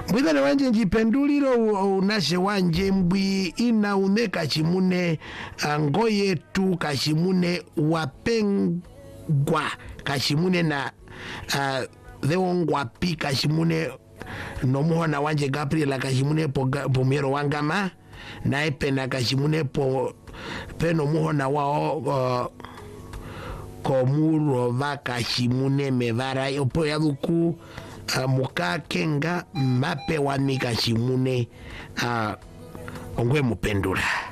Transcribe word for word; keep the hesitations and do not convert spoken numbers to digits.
Mwidhane wanje njipenduliro unashe wanje mbwi ina une kachimune ngoye tu kachimune wapengwa kachimune na uh, theongwa pi kachimune nomuhona wanje Gabriela kachimune po, po miero wangama na epena kachimune po peno muhona wao uh, komuro va kachimune mevara yopo yaduku Uh, muka kenga mape wani kachimune uh, ongwe mupendula.